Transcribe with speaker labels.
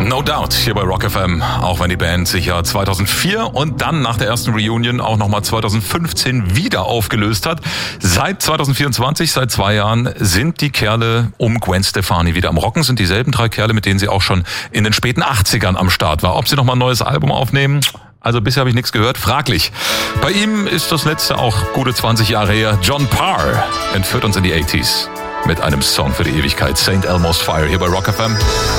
Speaker 1: No Doubt hier bei Rock FM, auch wenn die Band sich ja 2004 und dann nach der ersten Reunion auch nochmal 2015 wieder aufgelöst hat. Seit 2024, seit 2 Jahren, sind die Kerle um Gwen Stefani wieder am Rocken, sind dieselben 3 Kerle, mit denen sie auch schon in den späten 80ern am Start war. Ob sie nochmal ein neues Album aufnehmen? Also bisher habe ich nichts gehört, fraglich. Bei ihm ist das letzte auch gute 20 Jahre her. John Parr entführt uns in die 80s mit einem Song für die Ewigkeit. St. Elmo's Fire hier bei Rock FM.